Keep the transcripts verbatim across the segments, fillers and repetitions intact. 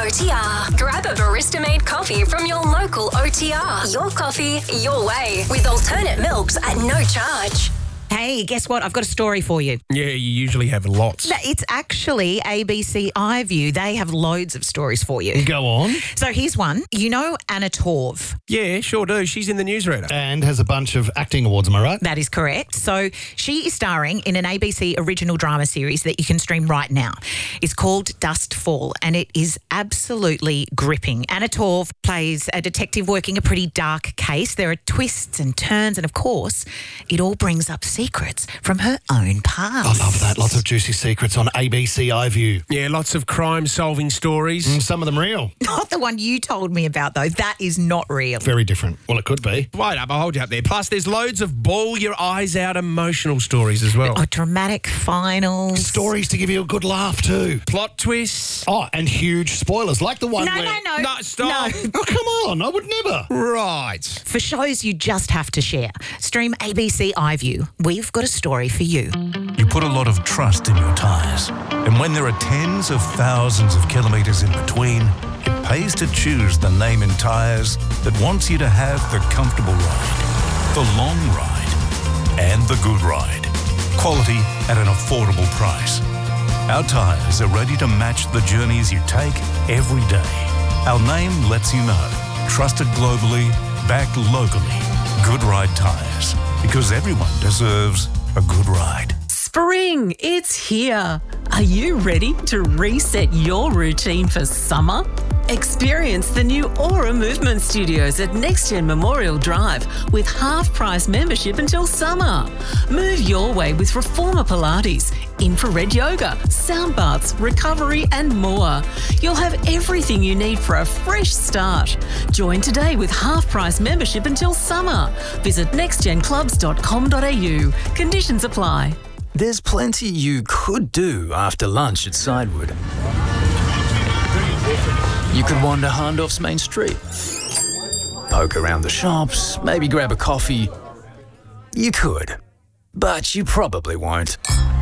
O T R. Grab a barista-made coffee from your local O T R. Your coffee, your way, with alternate milks at no charge. Hey, guess what? I've got a story for you. Yeah, you usually have lots. No, it's actually A B C iView. They have loads of stories for you. Go on. So here's one. You know Anna Torv? Yeah, sure do. She's in the newsreader. And has a bunch of acting awards, am I right? That is correct. So she is starring in an A B C original drama series that you can stream right now. It's called Dust Fall, and it is absolutely gripping. Anna Torv plays a detective working a pretty dark case. There are twists and turns, and of course, it all brings up secrets from her own past. I love that. Lots of juicy secrets on A B C iView. Yeah, lots of crime-solving stories. Mm, some of them real. Not the one you told me about, though. That is not real. Very different. Well, it could be. Wait up, I'll hold you up there. Plus, there's loads of bawl-your-eyes-out emotional stories as well. Oh, dramatic finals. Stories to give you a good laugh too. Plot twists. Oh, and huge spoilers, like the one No, where... no, no. No, stop. No. Oh, come on. I would never. Right. For shows you just have to share, stream A B C iView. We've got a story for you. You put a lot of trust in your tyres. And when there are tens of thousands of kilometres in between, it pays to choose the name in tyres that wants you to have the comfortable ride, the long ride, and the good ride. Quality at an affordable price. Our tyres are ready to match the journeys you take every day. Our name lets you know. Trusted globally, backed locally. Good Ride Tyres. Because everyone deserves a good ride. Spring, it's here. Are you ready to reset your routine for summer? Experience the new Aura Movement Studios at NextGen Memorial Drive with half-price membership until summer. Move your way with Reformer Pilates, infrared yoga, sound baths, recovery and more. You'll have everything you need for a fresh start. Join today with half-price membership until summer. Visit next gen clubs dot com dot a u. Conditions apply. There's plenty you could do after lunch at Sidewood. You could wander Harndorf's main street, poke around the shops, maybe grab a coffee. You could, but you probably won't.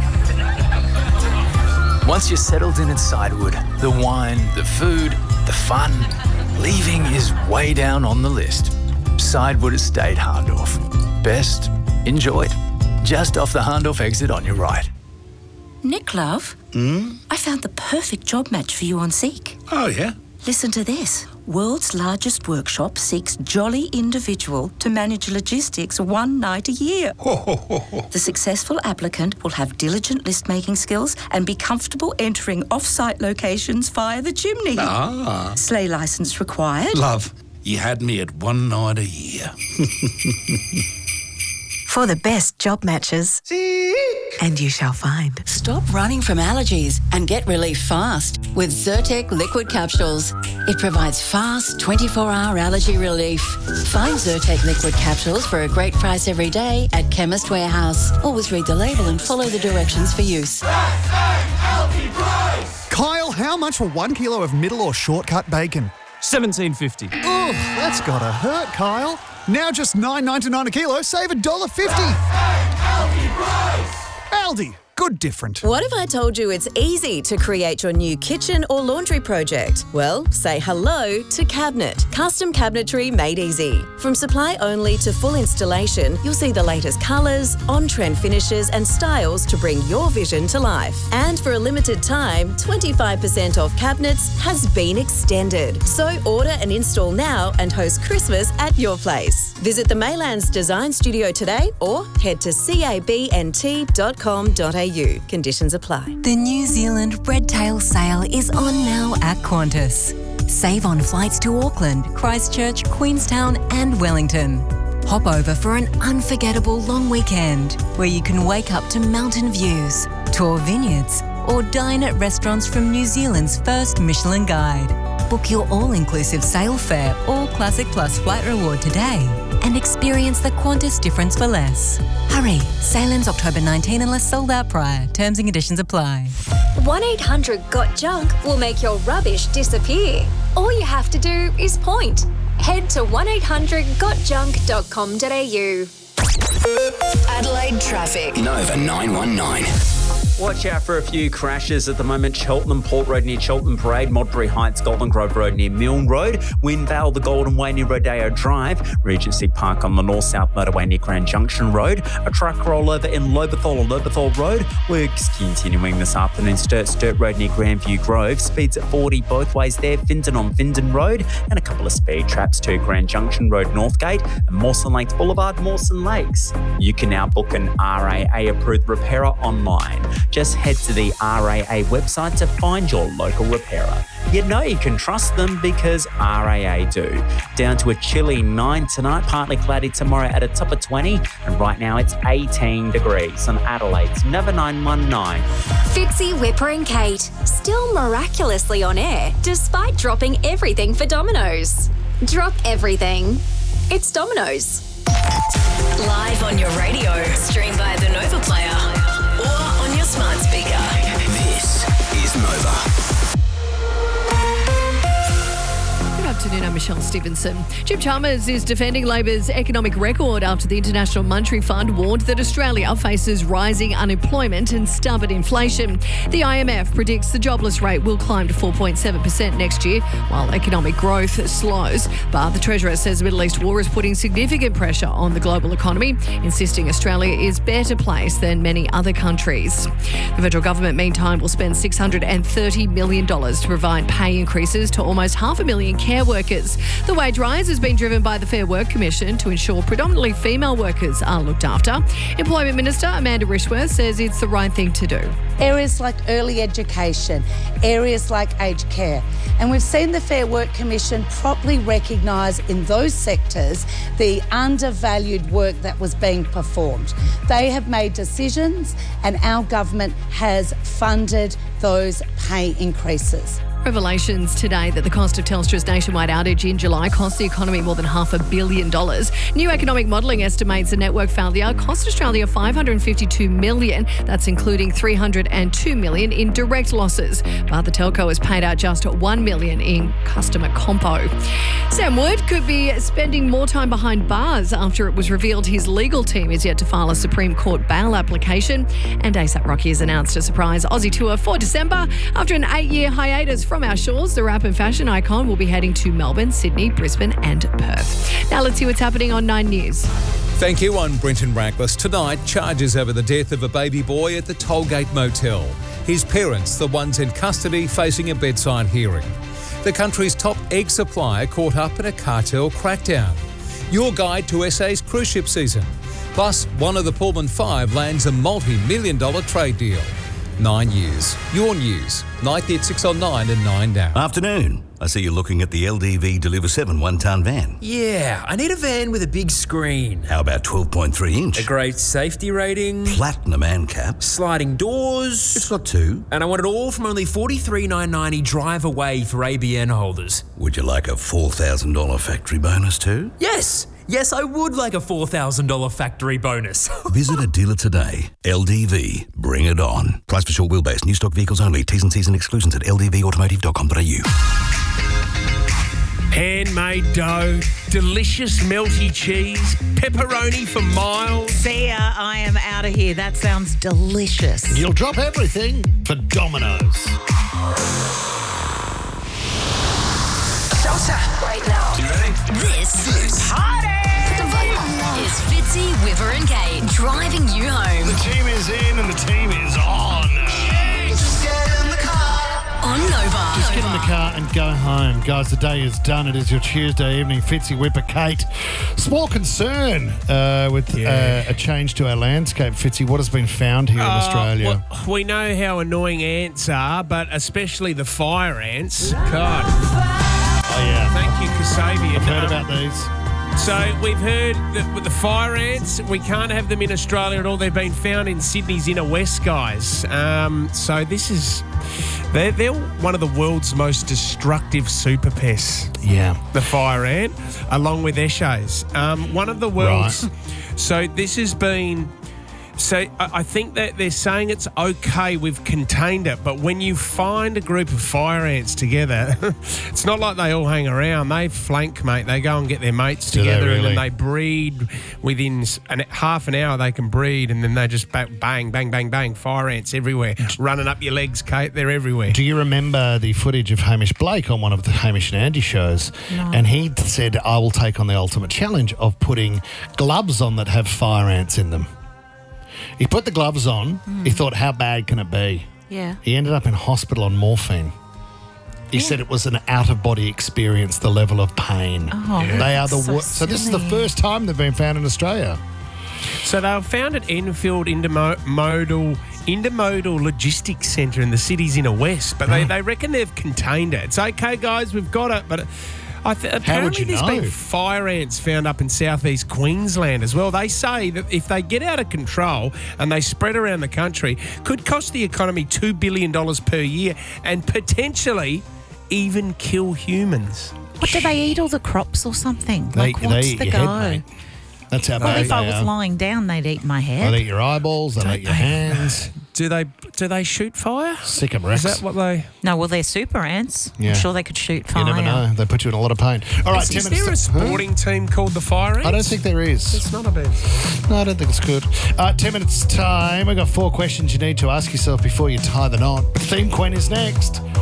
Once you're settled in at Sidewood, the wine, the food, the fun, leaving is way down on the list. Sidewood Estate Harndorf. Best enjoyed. Just off the Harndorf exit on your right. Nick, love, Hmm? I found the perfect job match for you on Seek. Oh, yeah? Listen to this. World's largest workshop seeks jolly individual to manage logistics one night a year. The successful applicant will have diligent list-making skills and be comfortable entering off-site locations via the chimney. Ah. Sleigh license required. Love, you had me at one night a year. For the best job matches. And you shall find. Stop running from allergies and get relief fast with Zyrtec liquid capsules. It provides fast twenty-four hour allergy relief. Find Zyrtec liquid capsules for a great price every day at Chemist Warehouse. Always read the label and follow the directions for use. Kyle, how much for one kilo of middle or shortcut bacon? seventeen fifty. Ugh, that's gotta hurt, Kyle. Now just nine ninety-nine a kilo, save one dollar fifty. Aldi, good different. What if I told you it's easy to create your new kitchen or laundry project? Well, say hello to Cabinet. Custom cabinetry made easy. From supply only to full installation, you'll see the latest colours, on-trend finishes and styles to bring your vision to life. And for a limited time, twenty-five percent off cabinets has been extended. So order and install now and host Christmas at your place. Visit the Maylands Design Studio today or head to cabnt dot com dot a u. Conditions apply. The New Zealand Red Tail Sale is on now at Qantas. Save on flights to Auckland, Christchurch, Queenstown and Wellington. Hop over for an unforgettable long weekend where you can wake up to mountain views, tour vineyards or dine at restaurants from New Zealand's first Michelin Guide. Book your all-inclusive sail fare or Classic Plus flight reward today and experience the Qantas difference for less. Hurry, sail ends October nineteenth unless sold out prior. Terms and conditions apply. one eight hundred got junk will make your rubbish disappear. All you have to do is point. Head to one eight hundred got junk dot com dot a u. Adelaide traffic. Nova nine one nine. Watch out for a few crashes at the moment. Cheltenham Port Road near Cheltenham Parade, Modbury Heights, Golden Grove Road near Milne Road, Windvale, the Golden Way near Rodeo Drive, Regency Park on the north-south motorway near Grand Junction Road, a truck rollover in Lobethal on Lobethal Road. Works continuing this afternoon. Sturt Sturt Road near Grandview Grove. Speeds at forty both ways there. Findon on Findon Road, and a couple of speed traps to Grand Junction Road, Northgate, and Mawson Lakes Boulevard, Mawson Lakes. You can now book an R A A-approved repairer online. Just head to the R A A website to find your local repairer. You know you can trust them because R A A do. Down to a chilly nine tonight, partly cloudy tomorrow at a top of twenty, and right now it's eighteen degrees on Adelaide's Nova nine one nine. Fitzy, Whipper and Kate, still miraculously on air despite dropping everything for Domino's. Drop everything. It's Domino's. Live on your radio, stream via the Nova Player or on your smart speaker. This is Nova. Good afternoon, I'm Michelle Stevenson. Jim Chalmers is defending Labor's economic record after the International Monetary Fund warned that Australia faces rising unemployment and stubborn inflation. The I M F predicts the jobless rate will climb to four point seven percent next year, while economic growth slows. But the Treasurer says the Middle East war is putting significant pressure on the global economy, insisting Australia is better placed than many other countries. The federal government, meantime, will spend six hundred thirty million dollars to provide pay increases to almost half a million care workers. The wage rise has been driven by the Fair Work Commission to ensure predominantly female workers are looked after. Employment Minister Amanda Rishworth says it's the right thing to do. Areas like early education, areas like aged care. And we've seen the Fair Work Commission properly recognise in those sectors the undervalued work that was being performed. They have made decisions and our government has funded those pay increases. Revelations today that the cost of Telstra's nationwide outage in July cost the economy more than half a billion dollars. New economic modelling estimates the network failure cost Australia five hundred fifty-two million dollars. That's including three hundred two million dollars in direct losses. But the telco has paid out just one million dollars in customer compo. Sam Wood could be spending more time behind bars after it was revealed his legal team is yet to file a Supreme Court bail application. And ASAP Rocky has announced a surprise Aussie tour for December. After an eight-year hiatus from our shores, the rap and fashion icon will be heading to Melbourne, Sydney, Brisbane and Perth. Now let's see what's happening on Nine News. Thank you. I'm Brenton Rackless. Tonight, charges over the death of a baby boy at the Tollgate Motel. His parents, the ones in custody, facing a bedside hearing. The country's top egg supplier caught up in a cartel crackdown. Your guide to S A's cruise ship season. Plus, one of the Pullman Five lands a multi-million dollar trade deal. Nine years. Your news. Nightly at six on nine and nine now. Afternoon. I see you're looking at the L D V Deliver seven one-tonne van. Yeah, I need a van with a big screen. How about twelve point three inch? A great safety rating. Platinum and cap. Sliding doors. It's got two. And I want it all from only forty-three thousand nine hundred ninety drive away for A B N holders. Would you like a four thousand dollars factory bonus too? Yes! Yes, I would like a four thousand dollars factory bonus. Visit a dealer today. L D V. Bring it on. Price for short wheelbase. New stock vehicles only. T's and C's and exclusions at l d v automotive dot com dot a u. Handmade dough, delicious melty cheese, pepperoni for miles. See ya, I am out of here. That sounds delicious. You'll drop everything for Domino's. Showtime right now. You ready? This, this party is Fitzy, Whipper and Kate driving you home. The team is in and the team is on. Just get in the car. On Nova. Just get in the car and go home. Guys, the day is done. It is your Tuesday evening. Fitzy, Whipper, Kate. Small concern uh, with Yeah. uh, a change to our landscape. Fitzy, what has been found here in Uh, Australia? well, we know how annoying ants are, but especially the fire ants. God. Oh, yeah. Thank you, Kasabian. I've heard Um, about these. So we've heard that with the fire ants, we can't have them in Australia at all. They've been found in Sydney's inner west, guys. Um, so this is, they're, they're one of the world's most destructive super pests. Yeah. The fire ant, along with Eshays. Um, one of the world's, Right. so this has been, So I I think that they're saying it's okay, we've contained it, but when you find a group of fire ants together, it's not like they all hang around. They flank, mate. They go and get their mates Do they together and really? then they breed within s- an, half an hour. They can breed and then they just ba- bang, bang, bang, bang. Fire ants everywhere, running up your legs, Kate. They're everywhere. Do you remember the footage of Hamish Blake on one of the Hamish and Andy shows? No. And he said, I will take on the ultimate challenge of putting gloves on that have fire ants in them. He put the gloves on. Hmm. He thought, how bad can it be? Yeah. He ended up in hospital on morphine. He said it was an out-of-body experience, the level of pain. Oh, Yeah. They are the so wor- So this is the silly. first time they've been found in Australia. So they were found at Enfield Intermodal Intermodal Logistics Centre in the city's inner west, but they, they reckon they've contained it. It's okay, guys, we've got it, but it, I th- apparently you there's know? been fire ants found up in southeast Queensland as well. They say that if they get out of control and they spread around the country, could cost the economy two billion dollars per year and potentially even kill humans. What, do they eat all the crops or something? They, like, they what's eat the your go? head, mate. That's how Well, bad if I they was are. lying down, they'd eat my head. They'll eat your eyeballs. They'll eat your hands. Do they do they shoot fire? Sick 'em, Is Rex. that what they... No, well, they're super ants. Yeah. I'm sure they could shoot fire. You never know. They put you in a lot of pain. All right, Is, ten is minutes. there a to- sporting team called the Fire Ants? I don't think there is. It's not a bad. No, I don't think it's good. Uh, ten minutes time. We've got four questions you need to ask yourself before you tie the knot. Theme Queen is next.